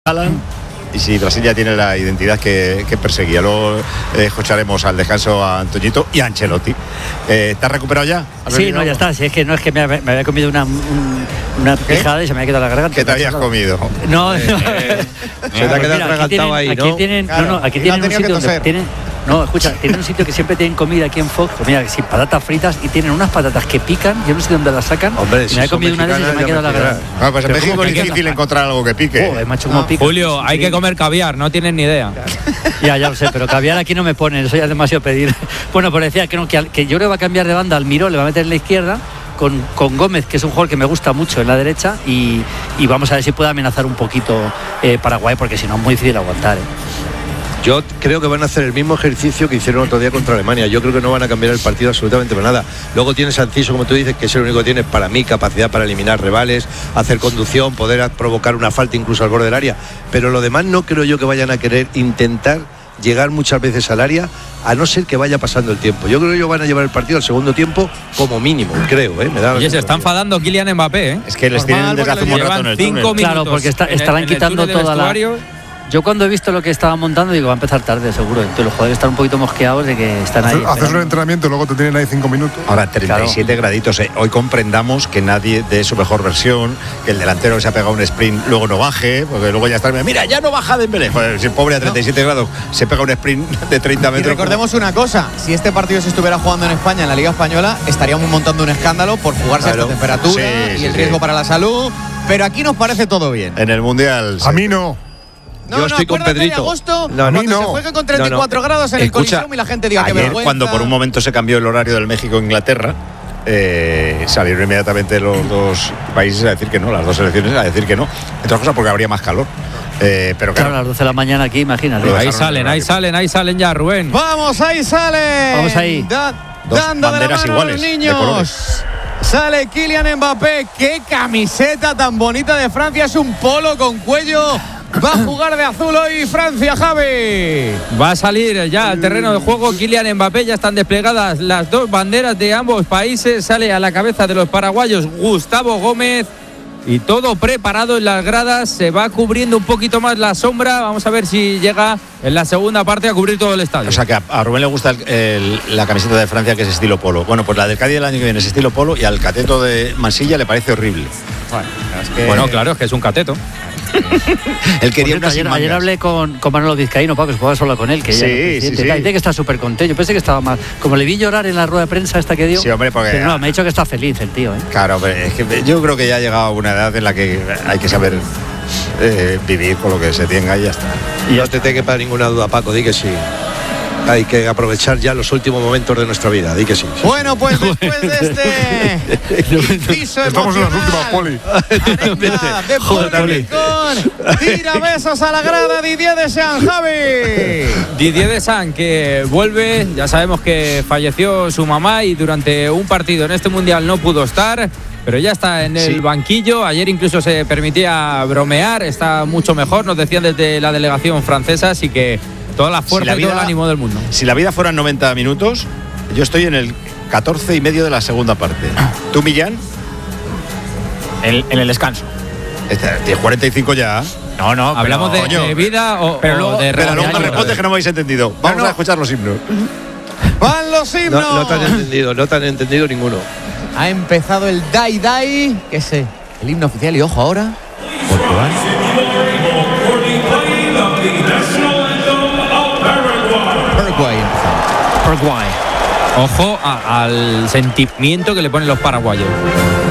Y si Brasil ya tiene la identidad que perseguía. Luego escucharemos al descanso a Antoñito y a Ancelotti. ¿Te has recuperado ya? Sí, no, ya está. Si es que no es que me había comido una pijada y se me había quedado la garganta. ¿Qué te habías comido? No, se te ha quedado regaltado ahí, ¿no? Aquí tienen, claro, aquí tienen un sitio donde tienen... No, escucha, tienen un sitio que siempre tienen comida aquí en Fox, comida sin patatas fritas, y tienen unas patatas que pican, yo no sé dónde las sacan. Hombre, y me he comido una de esas y se me ha quedado la garganta. No, pues en México es difícil encontrar algo que pique. Macho, como pica. Julio, hay que comer caviar, no tienes ni idea. Ya lo sé, pero caviar aquí no me ponen, eso ya es demasiado pedir. Bueno, pues decía que yo creo que va a cambiar de banda, Almiró le va a meter en la izquierda, con Gómez, que es un jugador que me gusta mucho, en la derecha, y vamos a ver si puede amenazar un poquito Paraguay, porque si no es muy difícil aguantar. Yo creo que van a hacer el mismo ejercicio que hicieron otro día contra Alemania. Yo creo que no van a cambiar el partido absolutamente para nada. Luego tienes a Enciso, como tú dices, que es el único que tiene, para mí, capacidad para eliminar rivales, hacer conducción, poder provocar una falta incluso al borde del área. Pero lo demás no creo yo que vayan a querer intentar llegar muchas veces al área, a no ser que vaya pasando el tiempo. Yo creo que ellos van a llevar el partido al segundo tiempo como mínimo, creo. Me da Oye, se está enfadando Kylian Mbappé, Es que les tienen desde hace un rato en el túnel. Claro, porque estarán quitando toda la... Yo cuando he visto lo que estaban montando digo, va a empezar tarde seguro. Entonces los jugadores están un poquito mosqueados de que están ahí. Haces un entrenamiento y luego te tienen ahí 5 minutos. Ahora 37 graditos. Hoy comprendamos que nadie dé su mejor versión, que el delantero que se ha pegado un sprint luego no baje, porque luego ya está. Mira, ya no baja Dembélé. Pues, si el pobre a 37 grados se pega un sprint de 30 metros. Y recordemos una cosa, si este partido se estuviera jugando en España, en la Liga Española, estaríamos montando un escándalo por jugarse a esta temperatura y el riesgo para la salud. Pero aquí nos parece todo bien. En el Mundial. A mí no. Yo estoy con Pedrito. De agosto, no, cuando se juegue con 34 grados en el Coliseum y la gente diga que vergüenza. Cuando por un momento se cambió el horario del México-Inglaterra, salieron inmediatamente los dos países a decir que no, las dos selecciones a decir que no. Entre otras cosas porque habría más calor. Pero claro, a las 12 de la mañana aquí, imagínate. Ahí salen ya, Rubén. Vamos, ahí sale. Vamos ahí. Dando de la mano iguales, a los niños. Sale Kylian Mbappé. Qué camiseta tan bonita de Francia. Es un polo con cuello. Va a jugar de azul hoy Francia, Javi. Va a salir ya al terreno de juego Kylian Mbappé. Ya están desplegadas las dos banderas de ambos países. Sale a la cabeza de los paraguayos Gustavo Gómez. Y todo preparado en las gradas. Se va cubriendo un poquito más la sombra. Vamos a ver si llega en la segunda parte a cubrir todo el estadio. O sea que a Rubén le gusta la camiseta de Francia, que es estilo polo. Bueno, pues la del Cádiz del año que viene es estilo polo, y al cateto de Mansilla le parece horrible. Bueno, claro, es que es un cateto. Él quería unas ayer hablé con Manolo Vizcaíno, Paco, que jugaba solo con él, que dice que está súper contento. Yo pensé que estaba mal. Como le vi llorar en la rueda de prensa esta que dio. Sí, hombre, porque no, me ha dicho que está feliz el tío. Claro, pero es que yo creo que ya ha llegado a una edad en la que hay que saber vivir con lo que se tenga y ya está. Y no te tenga para ninguna duda, Paco, di que sí. Hay que aprovechar ya los últimos momentos de nuestra vida, di que sí. Bueno, pues después de este inciso estamos en las últimas, Poli. De Poli con tira besos a la grada Didier Deschamps, Javi. Didier Deschamps, que vuelve, ya sabemos que falleció su mamá y durante un partido en este Mundial no pudo estar, pero ya está en el banquillo. Ayer incluso se permitía bromear, está mucho mejor, nos decían desde la delegación francesa, así que toda la fuerza y todo el ánimo del mundo. Si la vida fueran 90 minutos, yo estoy en el 14 y medio de la segunda parte. ¿Tú, Millán? En el descanso. ¿Tienes 45 ya? No, hablamos de vida o de pero luego me respondes que no me habéis entendido. Vamos a escuchar los himnos. ¡Van los himnos! No te han entendido ninguno. Ha empezado el Dai Dai, que es el himno oficial, y ojo ahora, Portugal. Paraguay. Ojo al sentimiento que le ponen los paraguayos.